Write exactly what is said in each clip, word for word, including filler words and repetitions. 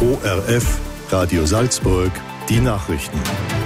O R F, Radio Salzburg, die Nachrichten.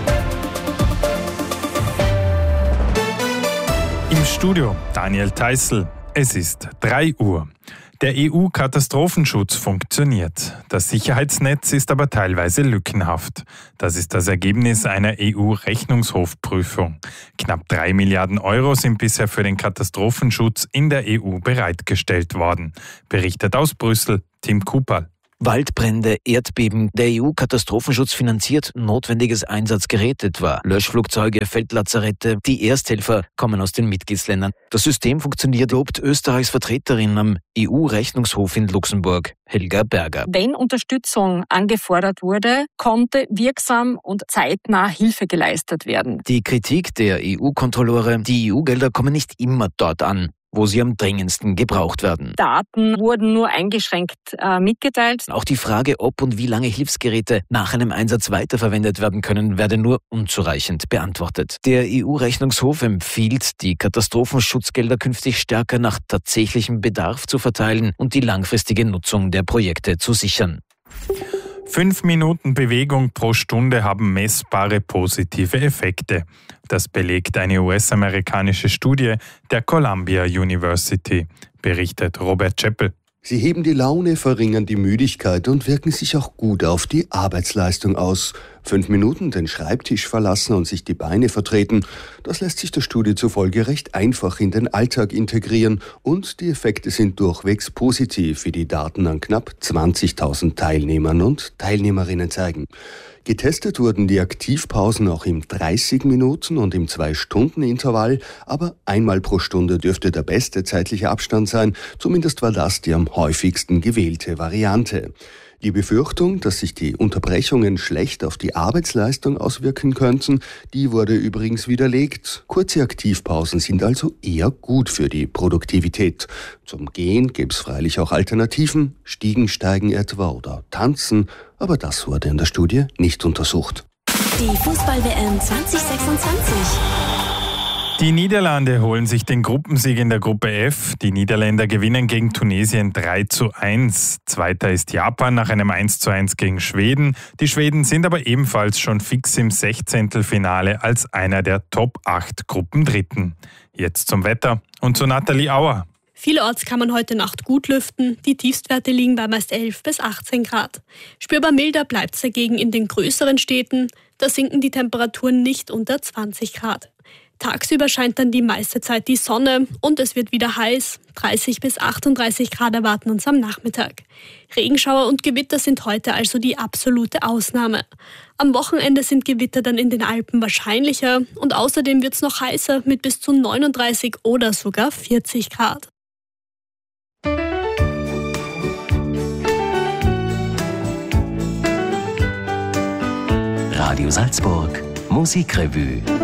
Im Studio Daniel Theißl. Es ist drei Uhr. Der E U-Katastrophenschutz funktioniert. Das Sicherheitsnetz ist aber teilweise lückenhaft. Das ist das Ergebnis einer E U-Rechnungshofprüfung. Knapp drei Milliarden Euro sind bisher für den Katastrophenschutz in der E U bereitgestellt worden. Berichtet aus Brüssel Tim Kupal. Waldbrände, Erdbeben, der E U-Katastrophenschutz finanziert notwendiges Einsatzgerät etwa. Löschflugzeuge, Feldlazarette, die Ersthelfer kommen aus den Mitgliedsländern. Das System funktioniert, lobt Österreichs Vertreterin am E U-Rechnungshof in Luxemburg, Helga Berger. Wenn Unterstützung angefordert wurde, konnte wirksam und zeitnah Hilfe geleistet werden. Die Kritik der E U-Kontrolleure, die E U-Gelder kommen nicht immer dort an, wo sie am dringendsten gebraucht werden. Daten wurden nur eingeschränkt äh, mitgeteilt. Auch die Frage, ob und wie lange Hilfsgeräte nach einem Einsatz weiterverwendet werden können, werde nur unzureichend beantwortet. Der E U-Rechnungshof empfiehlt, die Katastrophenschutzgelder künftig stärker nach tatsächlichem Bedarf zu verteilen und die langfristige Nutzung der Projekte zu sichern. Fünf Minuten Bewegung pro Stunde haben messbare positive Effekte. Das belegt eine U S-amerikanische Studie der Columbia University, berichtet Robert Chappell. Sie heben die Laune, verringern die Müdigkeit und wirken sich auch gut auf die Arbeitsleistung aus. Fünf Minuten den Schreibtisch verlassen und sich die Beine vertreten, das lässt sich der Studie zufolge recht einfach in den Alltag integrieren und die Effekte sind durchwegs positiv, wie die Daten an knapp zwanzigtausend Teilnehmern und Teilnehmerinnen zeigen. Getestet wurden die Aktivpausen auch im dreißig Minuten und im zwei Stunden Intervall, aber einmal pro Stunde dürfte der beste zeitliche Abstand sein, zumindest war das die am häufigsten gewählte Variante. Die Befürchtung, dass sich die Unterbrechungen schlecht auf die Arbeitsleistung auswirken könnten, die wurde übrigens widerlegt. Kurze Aktivpausen sind also eher gut für die Produktivität. Zum Gehen gäbe es freilich auch Alternativen, Stiegensteigen etwa oder Tanzen, aber das wurde in der Studie nicht untersucht. Die Fußball-W M zwanzig sechsundzwanzig. Die Niederlande holen sich den Gruppensieg in der Gruppe F. Die Niederländer gewinnen gegen Tunesien drei zu eins. Zweiter ist Japan nach einem eins zu eins gegen Schweden. Die Schweden sind aber ebenfalls schon fix im Sechzehntelfinale als einer der Top acht Gruppendritten. Jetzt zum Wetter und zu Nathalie Auer. Vielerorts kann man heute Nacht gut lüften. Die Tiefstwerte liegen bei meist elf bis achtzehn Grad. Spürbar milder bleibt es dagegen in den größeren Städten. Da sinken die Temperaturen nicht unter zwanzig Grad. Tagsüber scheint dann die meiste Zeit die Sonne und es wird wieder heiß. dreißig bis achtunddreißig Grad erwarten uns am Nachmittag. Regenschauer und Gewitter sind heute also die absolute Ausnahme. Am Wochenende sind Gewitter dann in den Alpen wahrscheinlicher und außerdem wird es noch heißer mit bis zu neununddreißig oder sogar vierzig Grad. Radio Salzburg, Musikrevue.